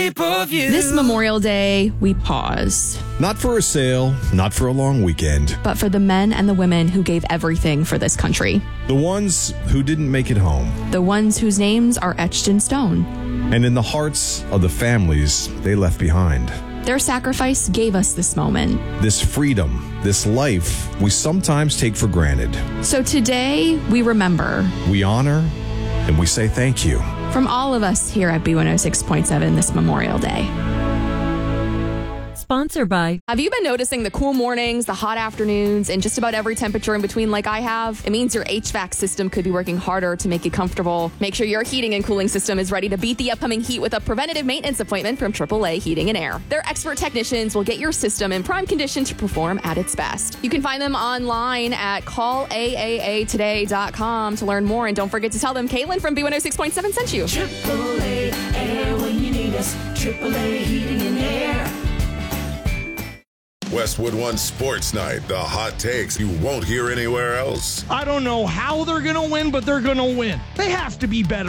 shape of you. This Memorial Day, we pause. Not for a sale, not for a long weekend. But for the men and the women who gave everything for this country. The ones who didn't make it home. The ones whose names are etched in stone. And in the hearts of the families they left behind. Their sacrifice gave us this moment. This freedom, this life we sometimes take for granted. So today, we remember. We honor, and we say thank you. From all of us here at B106.7 this Memorial Day. Sponsored by. Have you been noticing the cool mornings, the hot afternoons, and just about every temperature in between like I have? It means your HVAC system could be working harder to make you comfortable. Make sure your heating and cooling system is ready to beat the upcoming heat with a preventative maintenance appointment from AAA Heating and Air. Their expert technicians will get your system in prime condition to perform at its best. You can find them online at callaaatoday.com to learn more, and don't forget to tell them Caitlin from B106.7 sent you. AAA Air when you need us. AAA Heating and Air. Westwood One Sports Night, the hot takes you won't hear anywhere else. I don't know how they're going to win, but they're going to win. They have to be better.